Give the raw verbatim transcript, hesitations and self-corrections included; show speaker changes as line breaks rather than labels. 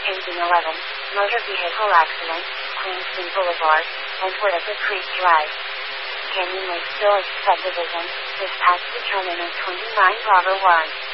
ending eleven, motor vehicle accident, Queenston Boulevard, Wentworth at the Creek Drive. Canyon Lake Village subdivision, dispatch determinant twenty-nine Bravo one.